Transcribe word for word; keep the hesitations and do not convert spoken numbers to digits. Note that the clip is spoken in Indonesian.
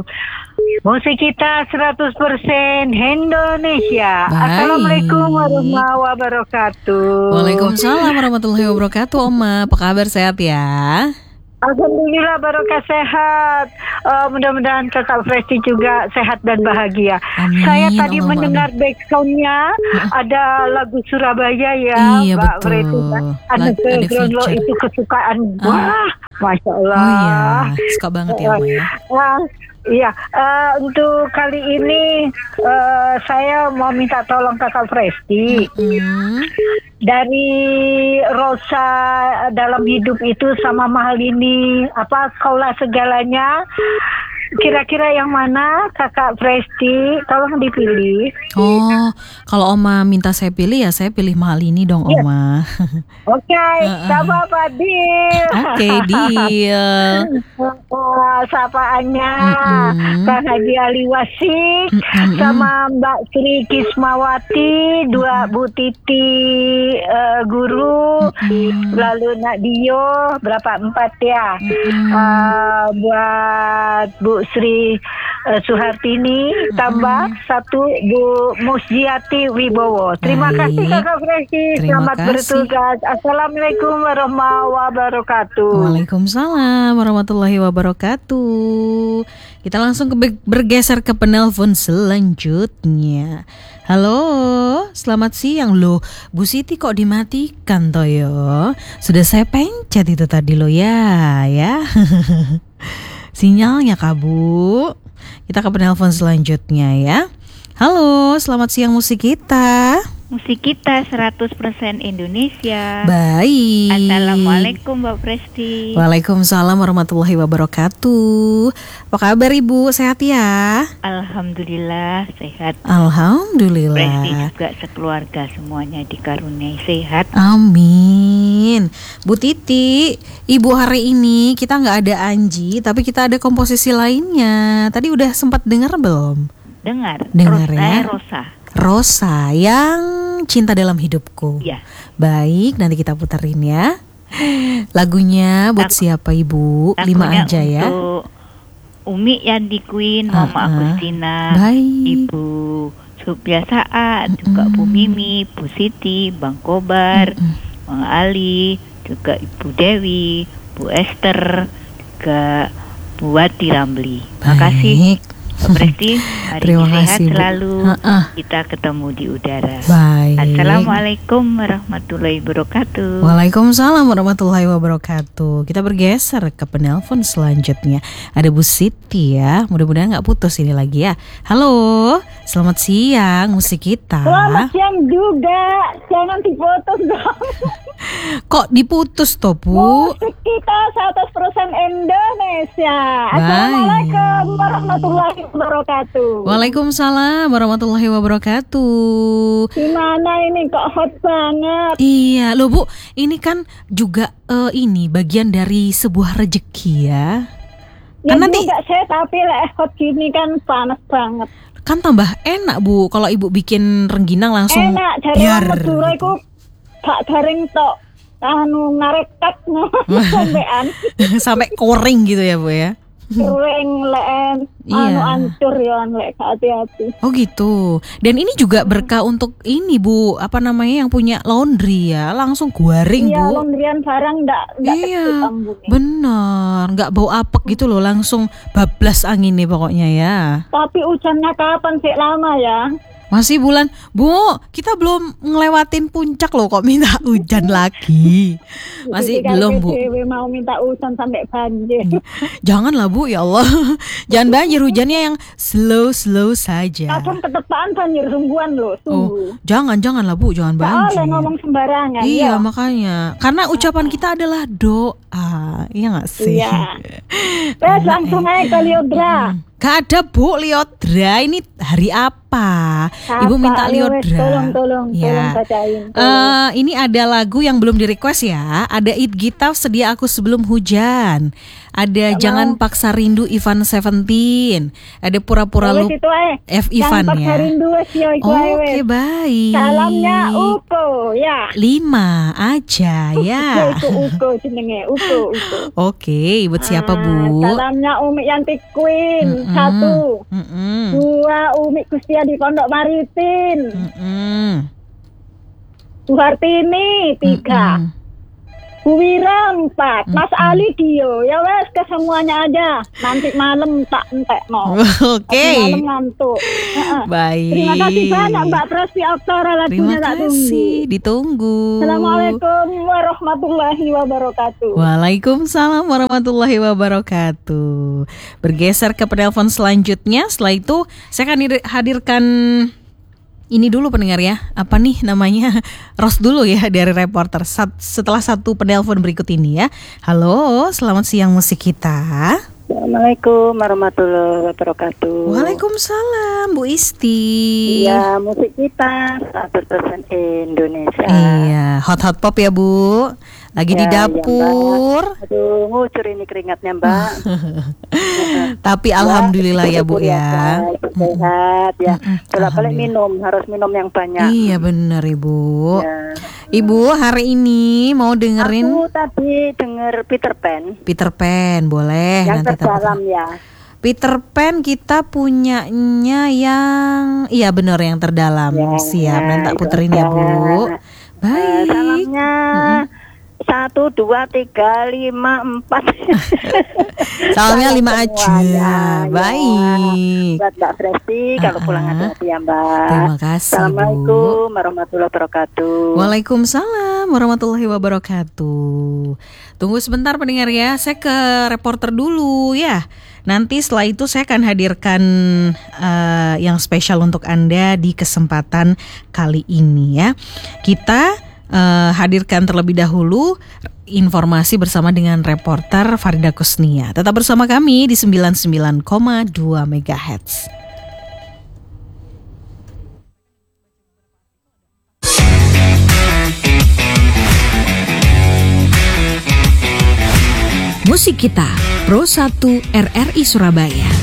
Musik kita seratus persen Indonesia. Baik. Assalamualaikum warahmatullahi wabarakatuh. Waalaikumsalam warahmatullahi wabarakatuh. Oma, apa kabar, sehat ya? Alhamdulillah barokah sehat. Uh, mudah-mudahan Kakak Presti juga sehat dan bahagia. Amin, Saya tadi Allahumma mendengar amin. backsoundnya ada lagu Surabaya ya, Iya, Mbak betul. Presti. Ada Lag- ada Groundlo feature. itu kesukaan. Ah. Wah, Masya Allah. Oh iya, suka banget ya, Oma ya. Wah, iya, eh, untuk kali ini eh, saya mau minta tolong Kakak Presti. Hmm. Dari Rosa dalam hidup itu sama mahal ini apa sekolah segalanya, kira-kira yang mana Kakak Presti tolong dipilih. Oh, kalau Oma minta saya pilih ya saya pilih mahal ini dong, Yes. Oma. Oke, okay, Uh-uh. tak apa-apa, deal. Oke, deal. Uh, sapaannya Mm-mm. Kang Haji Ali Wasik Mm-mm. sama Mbak Sri Kismawati, dua Bu Titi uh, guru, Mm-mm. lalu Nak Dio, berapa empat ya? Mm-mm. Uh, buat Bu Sri uh, Suhartini, tambah satu Bu Musjiati Wibowo. Terima Baik. kasih Kakak Presti. Terima Selamat kasih. bertugas. Assalamualaikum warahmatullahi wabarakatuh. Waalaikumsalam warahmatullahi wabarakatuh. Kita langsung ke bergeser ke penelpon selanjutnya. Halo, selamat siang loh. Bu Siti kok dimatikan toh yo? Sudah saya pencet itu tadi loh ya, ya. Sinyalnya kabur. Kita ke penelpon selanjutnya ya. Halo, selamat siang musik kita. Musik kita seratus persen Indonesia. Baik. Assalamualaikum Mbak Presti. Waalaikumsalam warahmatullahi wabarakatuh. Apa kabar Ibu? Sehat ya? Alhamdulillah sehat. Presti Alhamdulillah. juga sekeluarga semuanya dikaruniai sehat. Amin. Bu Titi, Ibu hari ini kita nggak ada Anji, tapi kita ada komposisi lainnya. Tadi udah sempat dengar belum? Dengar. Dengar Rosa, ya. Rosa. Rosa yang cinta dalam hidupku. Ya. Baik, nanti kita puterin ya. Lagunya buat Lagu- siapa Ibu? Lima Lagunya aja ya. untuk Umi Yandi Queen, Mama Uh-uh. Agustina, Baik. Ibu Supya Saat, juga Bu Mimi, Bu Siti, Bang Kobar, Mm-mm. Bang Ali, juga Ibu Dewi, Bu Esther, juga Bu Wati Ramli. Makasih Baik. Mbak Presti, hari Terima ini sehat kasih, Bu. selalu. Ha-ah. Kita ketemu di udara. Baik. Assalamualaikum warahmatullahi wabarakatuh. Waalaikumsalam warahmatullahi wabarakatuh. Kita bergeser ke penelpon selanjutnya. Ada Bu Siti ya. Mudah-mudahan nggak putus ini lagi ya. Halo, selamat siang musik kita. Selamat siang juga. Jangan diputus dong. Kok diputus toh Bu? Musik kita seratus persen Indonesia. Baik. Assalamualaikum warahmatullahi wabarakatuh. Waalaikumsalam warahmatullahi wabarakatuh. Gimana ini kok hot banget? Iya, loh Bu, ini kan juga eh, ini bagian dari sebuah rezeki ya. Ya Kan nanti juga saya tapi lah hot gini kan panas banget. kan tambah enak Bu kalau Ibu bikin rengginang langsung Enak dari biar orang Madura gitu. iku gak garing tok. Anu ngarekat sampean Sampai koring gitu ya Bu ya. kering leen Iya. anu ancur ya lek gak hati-hati. Oh gitu. Dan ini juga berkah untuk ini Bu, apa namanya yang punya laundry ya, langsung guaring Iya, Bu. laundryan barang ndak ndak Iya, kecil tambune. bener, nggak bau apek gitu loh, langsung bablas angin nih pokoknya ya. Tapi hujannya kapan sih lama ya? Masih bulan, Bu, kita belum ngelewatin puncak loh kok minta hujan lagi. Masih Jadi belum kalau Bu. P J W mau minta hujan sampai banjir. Janganlah Bu, ya Allah. Jangan banjir, hujannya yang slow-slow saja. Kadang ketepaan banjir sungguhan loh, Oh, sungguh. jangan, janganlah Bu, jangan Gak banjir. boleh ngomong sembarangan. Iya ya. makanya, karena ucapan kita adalah doa, iya nggak sih? Iya. Wes langsung aja ke Liodra. Gak ada Bu Liodra, ini hari apa? Ibu Apa? minta Ayo, wes, Liodra. Tolong, tolong, Ya. tolong bacain. tolong. Eh, ini ada lagu yang belum di request ya. Ada It Gita Sedia Aku Sebelum Hujan. Ada Gak Jangan mau. Paksa Rindu Ivan Seventeen. Ada Pura-Pura Wes Lupa itu ae. F Ivan Jangan paksa ya. rindu wes yo iku ae Oke, wes. baik. Salamnya Uko ya. Lima aja Ya ya. itu Uko jenenge, Uko Uko. Oke, buat siapa Ah, Bu? Salamnya Umi Yanti Queen Mm-mm. satu. Mm-mm. Dua Umi Kustia di Pondok Maritim. Mm-mm. Bu Hartini tiga. Mm-mm. Bu Wira empat. Mas Mm-mm. Ali Dio. Ya wes ke semuanya aja. Nanti malam tak entek no. Oke. Malam ngantuk. Heeh. Baik. Terima kasih banyak Mbak Presti Oktora Terima lagunya tak tunggu. kasih, ditunggu. Assalamualaikum warahmatullahi wabarakatuh. Waalaikumsalam warahmatullahi wabarakatuh. Bergeser ke penelpon selanjutnya. Setelah itu saya akan hadir- hadirkan ini dulu pendengar ya. Apa nih namanya? Ros dulu ya dari reporter. Sat- setelah satu penelpon berikut ini ya. Halo, selamat siang musik kita. Assalamualaikum warahmatullahi wabarakatuh. Waalaikumsalam Bu Isti. Iya, musik kita seratus persen Indonesia. Iya, hot-hot pop ya Bu. Lagi di Ya, dapur. Iya, Aduh, ngucur ini keringatnya Mbak. Tapi alhamdulillah ya Bu ya. Sehat ya. Mm-mm, Bolak-balik alhamdulillah. minum, harus minum yang banyak. Iya benar Ibu. Ya. Ibu hari ini mau dengerin Aku tadi denger Peter Pan Peter Pan, boleh yang nanti terdalam tak- ya. Peter Pan kita punyanya yang iya benar yang terdalam. Ya, Siap, ya, nanti tak itu puterin ya aja. Bu. Eh, Baik. salamnya satu, dua, tiga, lima, empat. Salamnya Salam lima aja. semuanya, ya. Baik. Buat Mbak Presti, kalau Ah, pulang ah. hati-hati ya Mbak. Terima kasih, Bu. Assalamualaikum warahmatullahi wabarakatuh. Waalaikumsalam warahmatullahi wabarakatuh. Tunggu sebentar pendengar ya, saya ke reporter dulu ya. Nanti setelah itu saya akan hadirkan eh, yang spesial untuk Anda di kesempatan kali ini ya. Kita eh, hadirkan terlebih dahulu informasi bersama dengan reporter Farida Kusnia. Tetap bersama kami di sembilan puluh sembilan koma dua megahertz. Musik kita Pro satu R R I Surabaya.